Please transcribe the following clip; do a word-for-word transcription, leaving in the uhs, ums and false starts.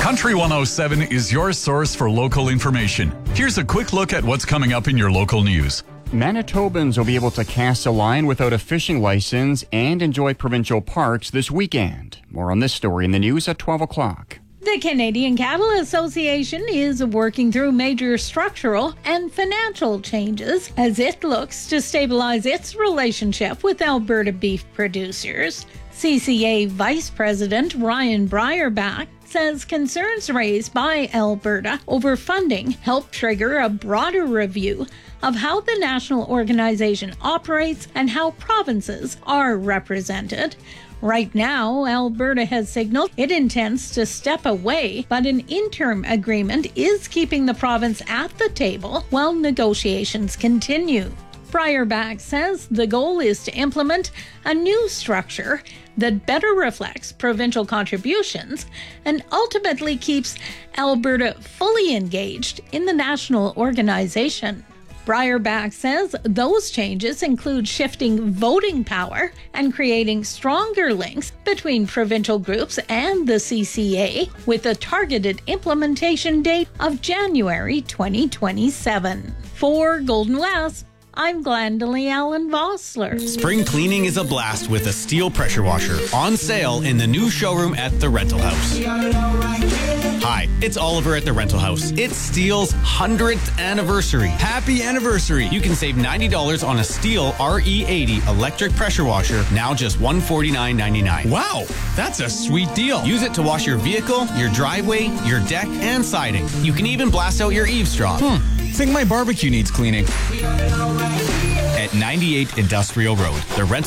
Country one oh seven is your source for local information. Here's a quick look at what's coming up in your local news. Manitobans will be able to cast a line without a fishing license and enjoy provincial parks this weekend. More on this story in the news at twelve o'clock. The Canadian Cattle Association is working through major structural and financial changes as it looks to stabilize its relationship with Alberta beef producers. C C A Vice President Ryan Breyerback says concerns raised by Alberta over funding help trigger a broader review of how the national organization operates and how provinces are represented. Right now, Alberta has signaled it intends to step away, but an interim agreement is keeping the province at the table while negotiations continue. Breyerback says the goal is to implement a new structure that better reflects provincial contributions and ultimately keeps Alberta fully engaged in the national organization. Breyerback says those changes include shifting voting power and creating stronger links between provincial groups and the C C A, with a targeted implementation date of January twenty twenty-seven. For Golden West, I'm Glendalee Allen Vossler. Spring cleaning is a blast with a steel pressure washer on sale in the new showroom at the Rental House. Hi, it's Oliver at the Rental House. It's Steel's hundredth anniversary. Happy anniversary! You can save ninety dollars on a Steel R E eighty electric pressure washer, now just one hundred forty-nine ninety-nine. Wow, that's a sweet deal. Use it to wash your vehicle, your driveway, your deck, and siding. You can even blast out your eavesdrop. Hmm, think my barbecue needs cleaning. At ninety-eight Industrial Road, the Rental